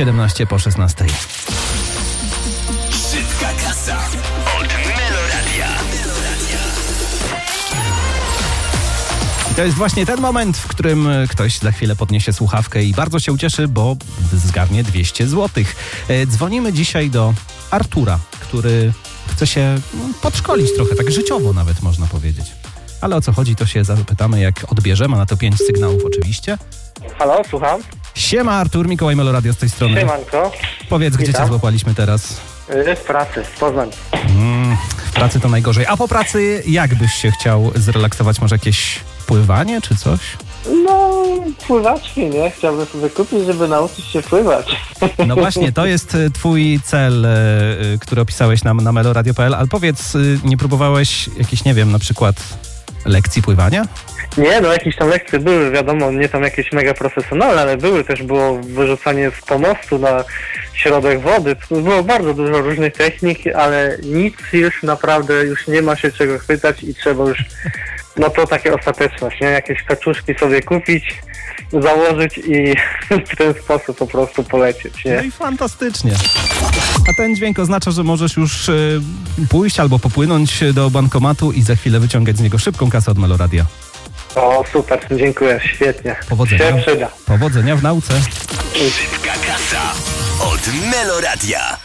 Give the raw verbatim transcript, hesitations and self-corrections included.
siedemnaście po szesnastej. Szybka kasa od Meloradia. To jest właśnie ten moment, w którym ktoś za chwilę podniesie słuchawkę i bardzo się ucieszy, bo zgarnie dwieście złotych. Dzwonimy dzisiaj do Artura, który chce się podszkolić trochę, tak życiowo nawet można powiedzieć. Ale o co chodzi, to się zapytamy, jak odbierze. Ma na to pięć sygnałów oczywiście. Halo, słucham. Siema Artur, Mikołaj Meloradio z tej strony. Siemanko. Powiedz, gdzie Witam. cię złapaliśmy teraz? Yy, W pracy, w Poznań. Mm, w pracy to najgorzej. A po pracy jak byś się chciał zrelaksować? Może jakieś pływanie czy coś? No, pływaczki, nie? Chciałbym sobie kupić, żeby nauczyć się pływać. No właśnie, to jest y, twój cel, y, y, który opisałeś nam na meloradio kropka p l, ale powiedz, y, nie próbowałeś jakichś, nie wiem, na przykład lekcji pływania? Nie, no jakieś tam lekcje były, wiadomo, nie tam jakieś mega profesjonalne, ale były też, było wyrzucanie z pomostu na środek wody. Było bardzo dużo różnych technik, ale nic już naprawdę, już nie ma się czego chwytać i trzeba już, no to takie ostateczność, nie? Jakieś kaczuszki sobie kupić, założyć i w ten sposób po prostu polecieć, No nie? i fantastycznie. A ten dźwięk oznacza, że możesz już y, pójść albo popłynąć do bankomatu i za chwilę wyciągać z niego szybką kasę od Meloradia. O, super, dziękuję, świetnie. Powodzenia. Się przyda. Powodzenia w nauce. Szybka kasa od Meloradia.